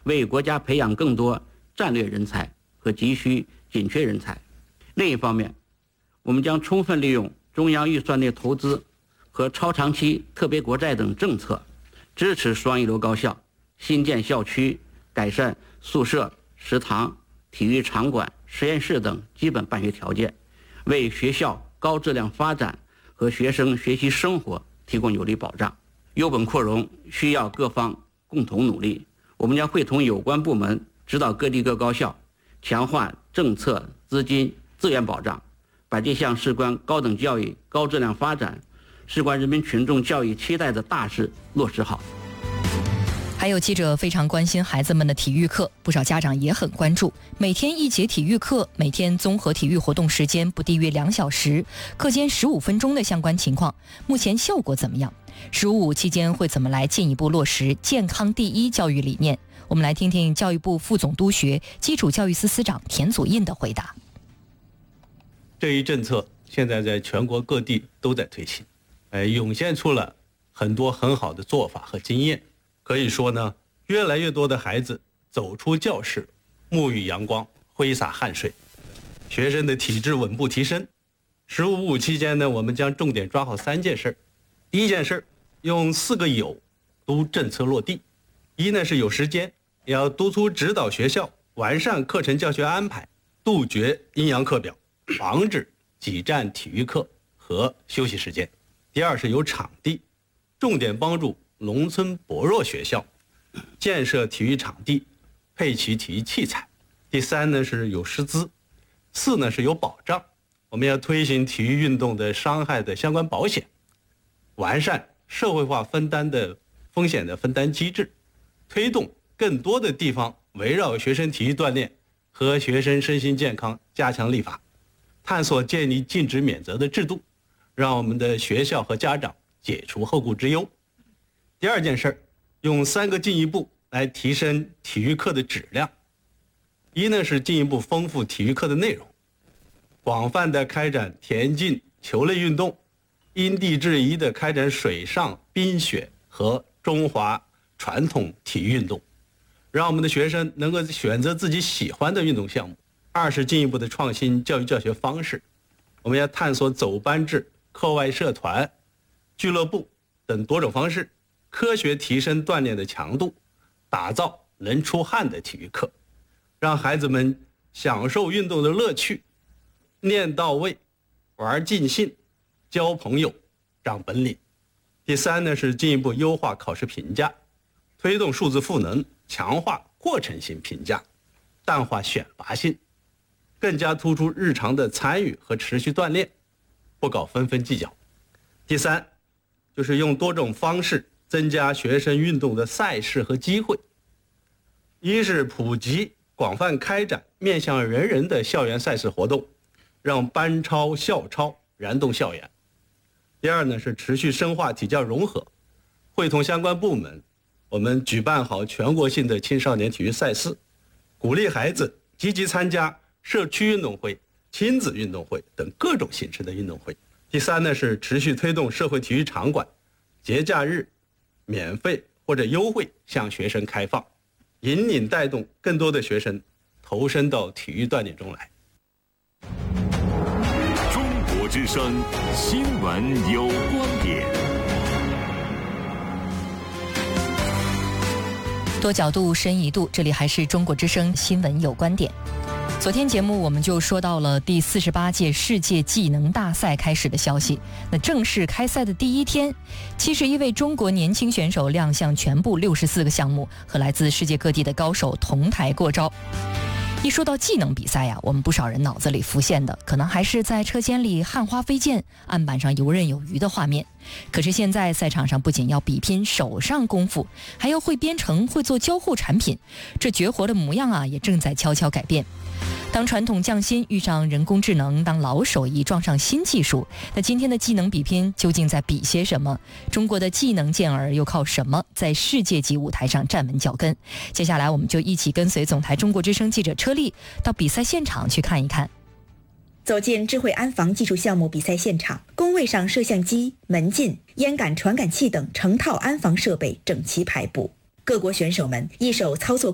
为国家培养更多战略人才和急需紧缺人才。另一方面，我们将充分利用中央预算内投资和超长期特别国债等政策，支持双一流高校新建校区、改善宿舍、食堂、体育场馆、实验室等基本办学条件，为学校高质量发展和学生学习生活提供有力保障。优本扩容需要各方共同努力，我们将会同有关部门指导各地各高校，强化政策、资金、资源保障，把这项事关高等教育高质量发展、事关人民群众教育期待的大事落实好。 还有记者非常关心孩子们的体育课，不少家长也很关注。每天一节体育课，每天综合体育活动时间不低于2小时，课间15分钟的相关情况，目前效果怎么样？15.5期间会怎么来进一步落实健康第一教育理念？我们来听听教育部副总督学基础教育司司长田祖印的回答。 这一政策现在在全国各地都在推行，涌现出了很多很好的做法和经验。可以说呢，越来越多的孩子走出教室，沐浴阳光，挥洒汗水，学生的体质稳步提升。15.5期间呢，我们将重点抓好3件事。第一件事，用4个有督政策落地。一呢是有时间，要督促指导学校完善课程教学安排，杜绝阴阳课表，防止挤占体育课和休息时间。第二是有场地，重点帮助农村薄弱学校建设体育场地，配齐体育器材。第三呢是有师资。4呢是有保障，我们要推行体育运动的伤害的相关保险，完善社会化分担的风险的分担机制，推动更多的地方围绕学生体育锻炼和学生身心健康加强立法，探索建立禁止免责的制度，让我们的学校和家长解除后顾之忧。第二件事，用3个进一步来提升体育课的质量。一呢是进一步丰富体育课的内容，广泛的开展田径、球类运动，因地制宜的开展水上、冰雪和中华传统体育运动，让我们的学生能够选择自己喜欢的运动项目。二是进一步的创新教育教学方式，我们要探索走班制、课外社团、俱乐部等多种方式，科学提升锻炼的强度，打造能出汗的体育课，让孩子们享受运动的乐趣，练到位，玩尽兴，交朋友，长本领。第三呢是进一步优化考试评价，推动数字赋能，强化过程性评价，淡化选拔性，更加突出日常的参与和持续锻炼，不搞纷纷计较。第三就是用多种方式增加学生运动的赛事和机会。一是普及广泛开展面向人人的校园赛事活动，让班超校超燃动校园。第二呢是持续深化体教融合，会同相关部门，我们举办好全国性的青少年体育赛事，鼓励孩子积极参加社区运动会、亲子运动会等各种形式的运动会。第三呢是持续推动社会体育场馆节假日免费或者优惠向学生开放，引领带动更多的学生投身到体育锻炼中来。 中国之声新闻有观点， 多角度深一度，这里还是中国之声新闻有观点。昨天节目我们就说到了第48届世界技能大赛开始的消息。那正式开赛的第一天，71位中国年轻选手亮相全部64个项目，和来自世界各地的高手同台过招。一说到技能比赛呀，我们不少人脑子里浮现的可能还是在车间里焊花飞溅、案板上游刃有余的画面。可是现在赛场上不仅要比拼手上功夫，还要会编程、会做交互产品，这绝活的模样啊，也正在悄悄改变。当传统匠心遇上人工智能，当老手艺撞上新技术，那今天的技能比拼究竟在比些什么？中国的技能健儿又靠什么在世界级舞台上站稳脚跟？接下来我们就一起跟随总台中国之声记者车丽到比赛现场去看一看。 走进智慧安防技术项目比赛现场，工位上摄像机、门禁、烟感传感器等成套安防设备整齐排布，各国选手们一手操作